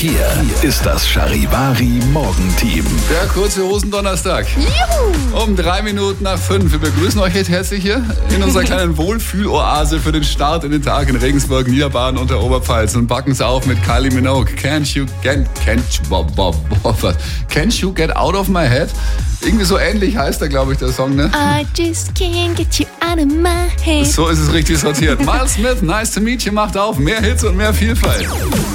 Hier ist das Charivari Morgenteam. Der kurze Hosendonnerstag. Juhu! Um 5:03. Wir begrüßen euch recht herzlich hier in unserer kleinen Wohlfühloase für den Start in den Tag in Regensburg, Niederbayern und der Oberpfalz und backen es auf mit Kylie Minogue. Can't you get out of my head? Irgendwie so ähnlich heißt glaube ich, der Song, ne? I just can't get you out of my head. So ist es richtig sortiert. Miles Smith, Nice to Meet You, macht auf. Mehr Hits und mehr Vielfalt.